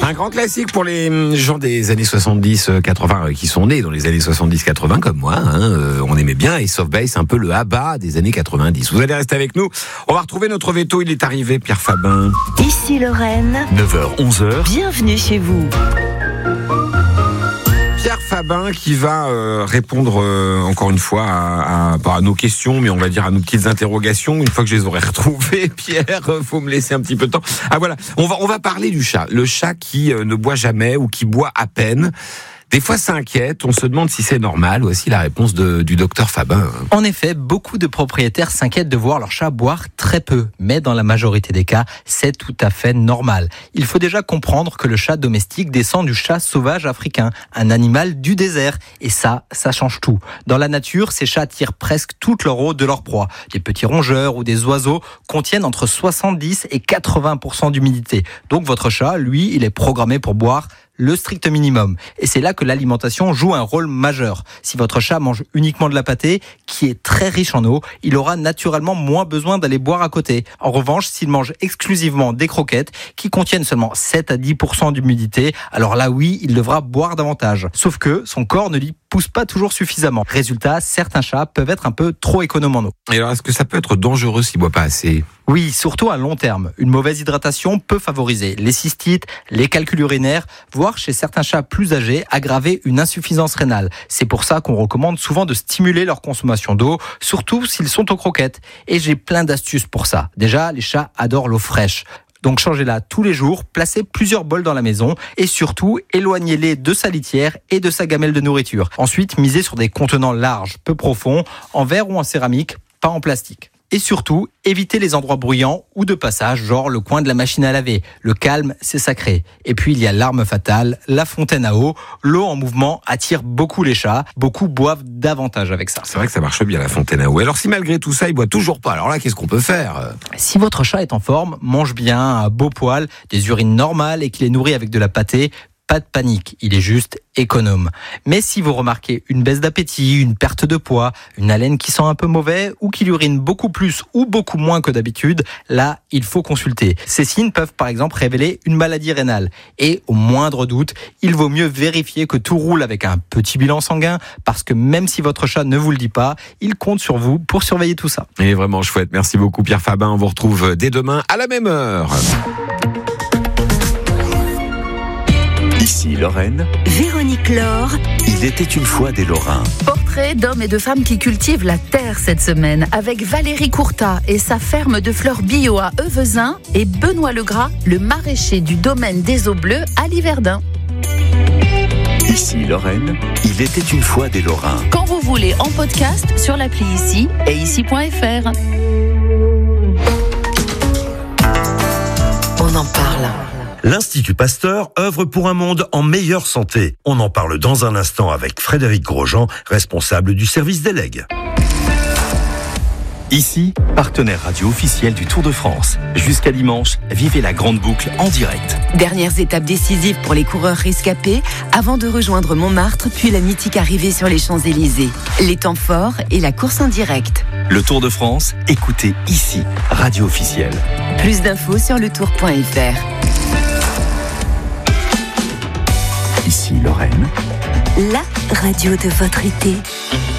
Un grand classique pour les gens des années 70-80 qui sont nés dans les années 70-80 comme moi. On aimait bien Ace of Base, un peu le ABBA des années 90. Vous allez rester avec nous. On va retrouver notre veto. Il est arrivé, Pierre Fabin. Ici Lorraine. 9h, 11h. Bienvenue chez vous. Pierre Fabin qui va répondre encore une fois pas à nos questions, mais on va dire à nos petites interrogations. Une fois que je les aurai retrouvées, Pierre, faut me laisser un petit peu de temps. Ah voilà, on va parler du chat. Le chat qui ne boit jamais ou qui boit à peine. Des fois, ça inquiète. On se demande si c'est normal. Voici la réponse du docteur Fabin. En effet, beaucoup de propriétaires s'inquiètent de voir leur chat boire très peu. Mais dans la majorité des cas, c'est tout à fait normal. Il faut déjà comprendre que le chat domestique descend du chat sauvage africain, un animal du désert. Et ça change tout. Dans la nature, ces chats tirent presque toute leur eau de leur proie. Des petits rongeurs ou des oiseaux contiennent entre 70 et 80% d'humidité. Donc votre chat, lui, il est programmé pour boire le strict minimum. Et c'est là que l'alimentation joue un rôle majeur. Si votre chat mange uniquement de la pâtée, qui est très riche en eau, il aura naturellement moins besoin d'aller boire à côté. En revanche, s'il mange exclusivement des croquettes, qui contiennent seulement 7 à 10% d'humidité, alors là oui, il devra boire davantage. Sauf que son corps ne lui pousse pas toujours suffisamment. Résultat, certains chats peuvent être un peu trop économes en eau. Et alors, est-ce que ça peut être dangereux s'il ne boit pas assez ? Oui, surtout à long terme. Une mauvaise hydratation peut favoriser les cystites, les calculs urinaires, voire chez certains chats plus âgés, aggraver une insuffisance rénale. C'est pour ça qu'on recommande souvent de stimuler leur consommation d'eau, surtout s'ils sont aux croquettes. Et j'ai plein d'astuces pour ça. Déjà, les chats adorent l'eau fraîche. Donc changez-la tous les jours, placez plusieurs bols dans la maison et surtout éloignez-les de sa litière et de sa gamelle de nourriture. Ensuite, misez sur des contenants larges, peu profonds, en verre ou en céramique, pas en plastique. Et surtout, évitez les endroits bruyants ou de passage, genre le coin de la machine à laver. Le calme, c'est sacré. Et puis il y a l'arme fatale, la fontaine à eau. L'eau en mouvement attire beaucoup les chats. Beaucoup boivent davantage avec ça. C'est vrai que ça marche bien, la fontaine à eau. Alors si malgré tout ça, il boit toujours pas, alors là, qu'est-ce qu'on peut faire ? Si votre chat est en forme, mange bien, un beau poil, des urines normales et qu'il est nourri avec de la pâtée, pas de panique, il est juste économe. Mais si vous remarquez une baisse d'appétit, une perte de poids, une haleine qui sent un peu mauvais ou qu'il urine beaucoup plus ou beaucoup moins que d'habitude, là, il faut consulter. Ces signes peuvent par exemple révéler une maladie rénale. Et au moindre doute, il vaut mieux vérifier que tout roule avec un petit bilan sanguin parce que même si votre chat ne vous le dit pas, il compte sur vous pour surveiller tout ça. Et vraiment chouette. Merci beaucoup Pierre Fabin. On vous retrouve dès demain à la même heure. Ici Lorraine. Véronique Laure. Il était une fois des Lorrains. Portrait d'hommes et de femmes qui cultivent la terre cette semaine avec Valérie Courtat et sa ferme de fleurs bio à Euvezin et Benoît Legras, le maraîcher du domaine des Eaux Bleues à Liverdun. Ici Lorraine. Il était une fois des Lorrains. Quand vous voulez en podcast sur l'appli Ici et ici.fr. On en parle. L'Institut Pasteur œuvre pour un monde en meilleure santé. On en parle dans un instant avec Frédéric Grosjean, responsable du service des legs. Ici, partenaire radio officiel du Tour de France. Jusqu'à dimanche, vivez la grande boucle en direct. Dernières étapes décisives pour les coureurs rescapés avant de rejoindre Montmartre puis la mythique arrivée sur les Champs-Élysées. Les temps forts et la course en direct. Le Tour de France, écoutez ici, radio officielle. Plus d'infos sur letour.fr. Ici Lorraine. La radio de votre été.